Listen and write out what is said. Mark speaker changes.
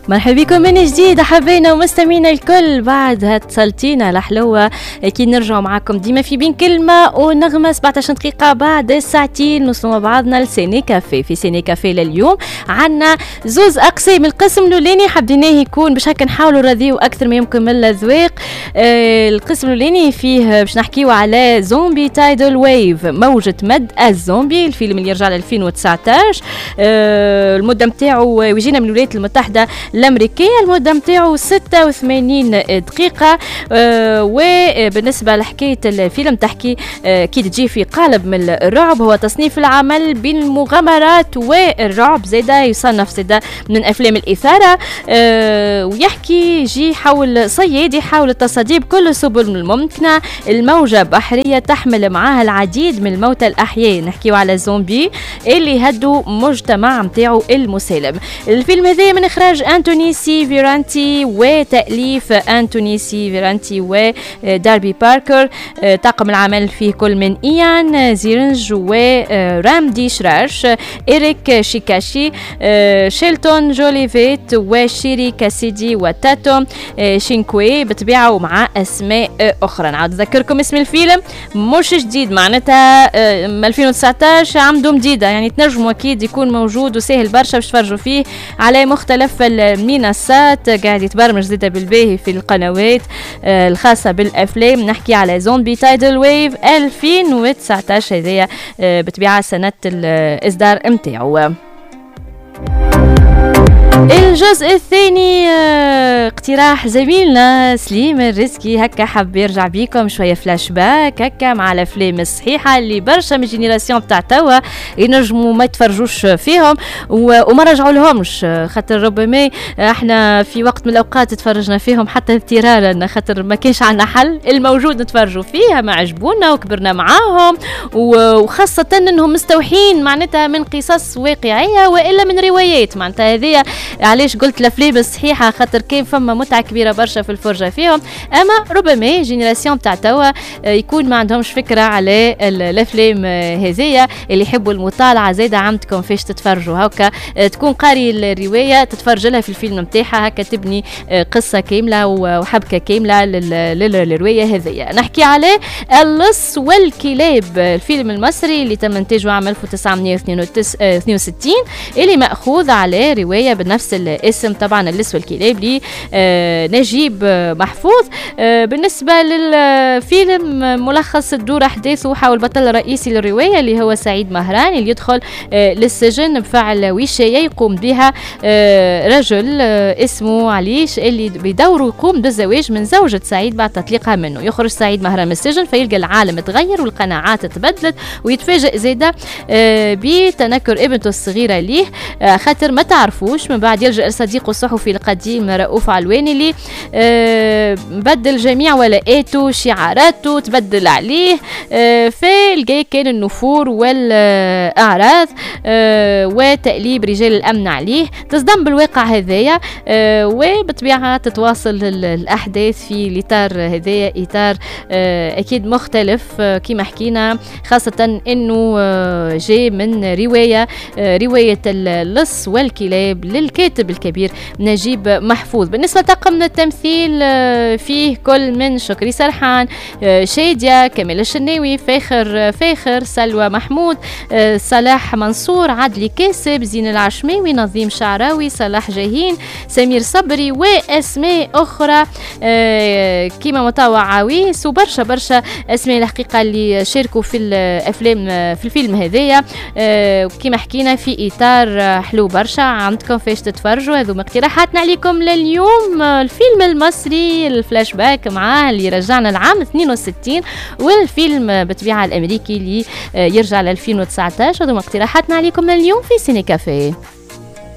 Speaker 1: مرحبا بكم من جديد حبينا ومستمعينا الكل. بعد هتصلتينا الحلوة كي نرجعوا معاكم ديما في بين كلمة ونغمة 17 دقيقة بعد الساعتين نوصلوا مع بعضنا لسيني كافي. في سيني كافي لليوم عنا زوز أقسام. القسم الأولاني حبيناه يكون باش هكا نحاولوا نرضيو أكثر ما يمكن من الأذواق. القسم الأولاني فيه باش نحكيو على زومبي تايدل ويف، موجة مد الزومبي، الفيلم اللي يرجع ل 2019. المدة متاعو ويجينا من الولايات المتحدة الأمريكية. المدة متاعو 86 دقيقة. وبالنسبة لحكاية الفيلم تحكي كي تجي في قالب من الرعب. هو تصنيف العمل بين المغامرات والرعب، زيدا يصنف زيدا من أفلام الإثارة. ويحكي يجي حول صياد يحاول التصدي بكل السبل الممكنة. الموجة بحرية تحمل معها العديد من الموتى الأحياء. نحكيو على زومبي اللي هدوا مجتمع متاعو المسالم. الفيلم هذا من إخراج أنتوني سي فيرانتي وتأليف أنتوني سي فيرانتي وداربي باركر. طاقم العمل فيه كل من إيان زيرنج ورامدي شراش، إريك شيكاشي، شيلتون جوليفيت وشيري كاسيدي وتاتو شينكوي بطبيعة ومع أسماء أخرى. نعود أذكركم اسم الفيلم مش جديد، معناتها 2019 عمدو مديدة، يعني تنجموا أكيد يكون موجود وسهل برشا باش تفرجوا فيه على مختلف المنصات. قاعد يتبرمج زيادة بالباهي في القنوات الخاصة بالأفلام. نحكي على زومبي تايدل ويف 2019، هذه بطبيعة سنة الإصدار متاعو. الجزء الثاني اقتراح زميلنا سليم الرزكي، هكا حب يرجع بيكم شوية فلاش باك هكا مع الأفلام الصحيحة اللي برشا من الجينيراسيون بتاع توا ينجموا ما يتفرجوش فيهم وما رجعوا لهمش، خاطر ربما احنا في وقت من الأوقات تفرجنا فيهم حتى اضطرارا خاطر ما كانش عنا حل. الموجود نتفرجوا فيها ما عجبونا وكبرنا معاهم، وخاصة انهم مستوحين معناتها من قصص واقعية وإلا من روايات. معناتها هذه علاش قلت الافلام الصحيحه، خاطر كاين فما متعه كبيره برشا في الفرجه فيهم. اما ربما جينيراسيون تاع توا يكون ما عندهمش فكره على الافلام هذيا، اللي يحبوا المطالعه زايده عندكم فاش تتفرجوا هكا تكون قاري الروايه تتفرج لها في الفيلم نتاعها، هكا تبني قصه كامله وحبكه كامله للروايه هذيا. نحكي على اللص والكلاب، الفيلم المصري اللي تم انتاجه عام 1962 اللي ماخوذ على روايه بنفس الاسم طبعا اللص والكلاب لنجيب محفوظ. بالنسبة للفيلم ملخص تدور أحداثه حول البطل الرئيسي للرواية اللي هو سعيد مهران، اللي يدخل للسجن بفعل وشاية يقوم بها رجل اسمه عليش، اللي بدوره يقوم بالزواج من زوجة سعيد بعد تطليقها منه. يخرج سعيد مهران من السجن فيلقى العالم تغير والقناعات تبدلت، ويتفاجئ زيدا بتنكر ابنته الصغيرة ليه خاطر ما تعرفوش. من بعد يلجأ لصديقه الصحفي القديم رؤوف علواني اللي بدل جميع ولاءاته شعاراته تبدل عليه. فلقى كان النفور والأعراض وتأليب رجال الأمن عليه، تصدم بالواقع هذايا. وبطبيعة تتواصل الأحداث في الإطار هذايا، إطار أكيد مختلف كما حكينا، خاصة أنه جاء من رواية اللص والكلاب للكاتب الكبير نجيب محفوظ. بالنسبة لطاقم التمثيل فيه كل من شكري سرحان، شادية، كمال الشناوي، فاخر، سلوى محمود، صلاح منصور، عدلي كاسب، زين العشماوي، نظيم شعراوي، صلاح جاهين، سمير صبري وأسماء أخرى كيما مطاوع عاويس وبرشا أسماء الحقيقة اللي شاركوا في الأفلام في الفيلم هذايا. كيما حكينا في إطار حلو برشا عندكم فاش تتفرجوا. هذو اقتراحاتنا عليكم لليوم. الفيلم المصري الفلاش باك معاه اللي رجعنا العام 62، والفيلم بطبيعة الأمريكي اللي يرجع ل 2019. هذو اقتراحاتنا عليكم لليوم في سيني كافيه.